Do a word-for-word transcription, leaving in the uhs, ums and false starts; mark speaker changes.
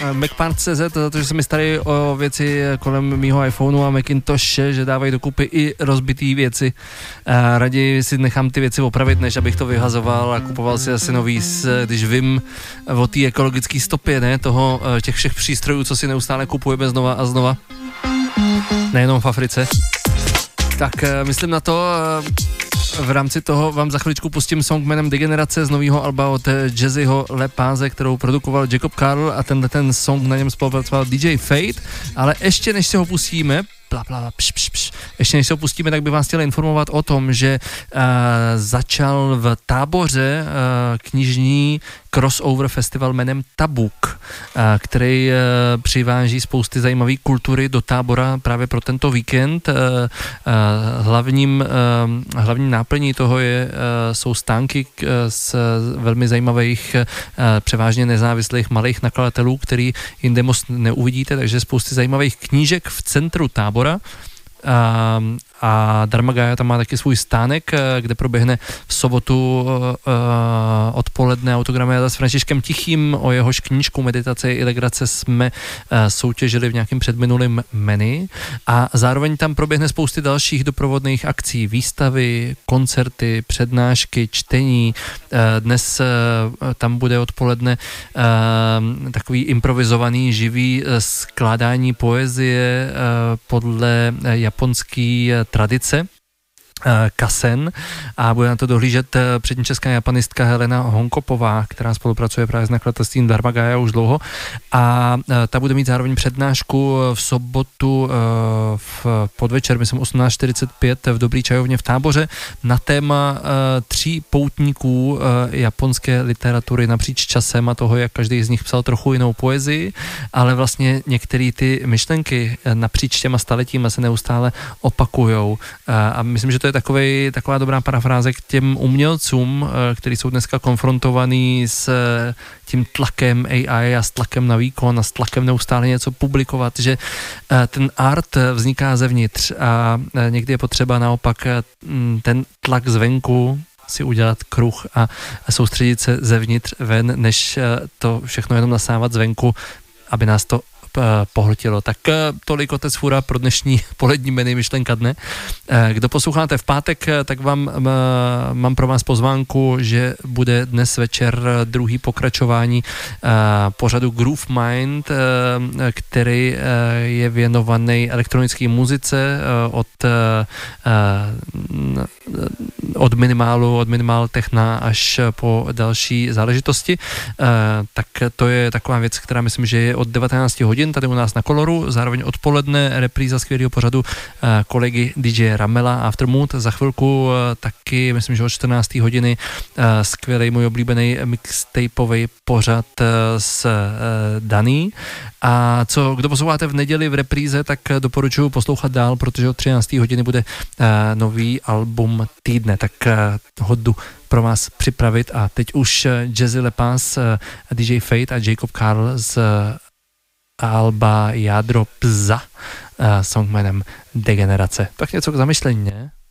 Speaker 1: MacParts tečka cé zet, protože se mi starý o věci kolem mýho iPhoneu a Macintoshe, že dávají dokupy i rozbitý věci. A raději si nechám ty věci opravit, než abych to vyhazoval a kupoval si asi nový, když vím o té ekologické stopě, ne, toho, těch všech přístrojů, co si neustále kupujeme znova a znova. Nejenom v Africe. Tak myslím na to, v rámci toho vám za chviličku pustím song jménem Degenerace z nového alba od Jazzyho Lepáze, kterou produkoval Jacob Carl a tenhle ten song na něm spolupracoval D J Fate, ale ještě než si ho pustíme, bla, bla, pš, pš, pš. Ještě než se ho pustíme, tak bych vás chtěl informovat o tom, že uh, začal v Táboře uh, knižní crossover festival jménem Tabuk, uh, který uh, přiváží spousty zajímavé kultury do Tábora právě pro tento víkend. Uh, uh, hlavním, uh, hlavní náplní toho je, uh, jsou stánky uh, z velmi zajímavých, uh, převážně nezávislých malých nakladatelů, který jinde moc neuvidíte, takže spousty zajímavých knížek v centru Tábora. A, a Dharmagaya tam má taky svůj stánek, kde proběhne v sobotu uh, odpoledne autogramiáda s Františkem Tichým. O jehož knížku Meditace i legrace jsme uh, soutěžili v nějakém předminulém menu a zároveň tam proběhne spousty dalších doprovodných akcí, výstavy, koncerty, přednášky, čtení. Uh, dnes uh, tam bude odpoledne uh, takový improvizovaný živý uh, skládání poezie uh, podle uh, japonský tradice, kasen, a bude na to dohlížet přední česká japanistka Helena Honkopová, která spolupracuje právě s nakladatelstvím Dharmagaya už dlouho, a ta bude mít zároveň přednášku v sobotu v podvečer, myslím osmnáct čtyřicet pět v Dobrý čajovně v Táboře na téma tří poutníků japonské literatury napříč časem a toho, jak každý z nich psal trochu jinou poezii, ale vlastně některé ty myšlenky napříč těma staletíma se neustále opakujou a myslím, že to je takovej, taková dobrá parafráze k těm umělcům, kteří jsou dneska konfrontovaní s tím tlakem A I a s tlakem na výkon a s tlakem neustále něco publikovat, že ten art vzniká zevnitř a někdy je potřeba naopak ten tlak zvenku si udělat kruh a soustředit se zevnitř ven, než to všechno jenom nasávat zvenku, aby nás to pohltilo. Tak tolik Otec Fura pro dnešní polední menu myšlenka dne. Kdo posloucháte v pátek, tak vám mám pro vás pozvánku, že bude dnes večer druhý pokračování pořadu Groove Mind, který je věnovaný elektronické muzice od od minimálu, od minimál techna až po další záležitosti. Tak to je taková věc, která myslím, že je od devatenácti hodin tady u nás na Koloru, zároveň odpoledne repríza skvělého pořadu kolegy D J Ramela Aftermood. Za chvilku taky, myslím, že od čtrnácté hodiny skvělý můj oblíbený mixtapeový pořad s Daný. A co, kdo posloucháte v neděli v repríze, tak doporučuji poslouchat dál, protože od třinácté hodiny bude nový album týdne, tak hoddu pro vás připravit a teď už Jazzy Lepaz, D J Fate a Jacob Carl z alba Jádro Pza, song jménem Degenerace. Tak něco k zamyšlení, ne?